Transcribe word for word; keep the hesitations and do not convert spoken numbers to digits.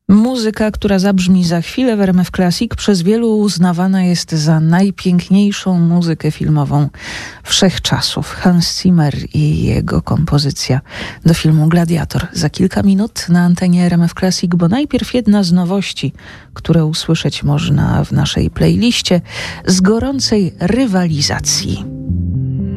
Muzyka, która zabrzmi za chwilę w R M F Classic, przez wielu uznawana jest za najpiękniejszą muzykę filmową wszechczasów. Hans Zimmer i jego kompozycja do filmu Gladiator. Za kilka minut na antenie R M F Classic, bo najpierw jedna z nowości, które usłyszeć można w naszej playliście z gorącej rywalizacji.